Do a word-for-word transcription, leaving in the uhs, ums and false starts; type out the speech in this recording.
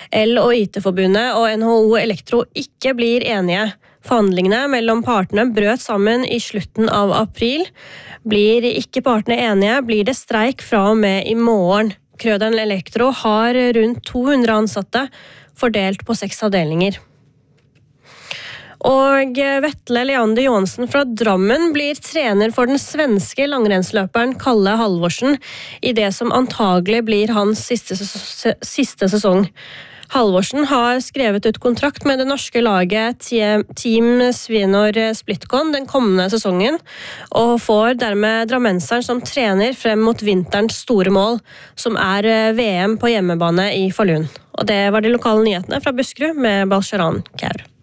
El- og I T-forbundet og N H O Elektro ikke blir enige. Forhandlingene mellom partene brøt sammen i slutten av april. Blir ikke partene enige, blir det streik fra og med i morgen. Krøderen Elektro har rundt to hundre ansatte, fordelt på seks avdelinger. Og Vetle Leander Johansen fra Drammen blir trener for den svenske langrennsløperen Kalle Halvorsen i det som antagelig blir hans siste, siste sesong. Halvorsen har skrevet ut kontrakt med det norske laget Team Svinor Splitkon den kommende sesongen, og får dermed drammenseren som trener frem mot vinterens store mål, som er V M på hjemmebane i Falun. Og det var de lokale nyhetene fra Buskerud med Balsharan Kaur.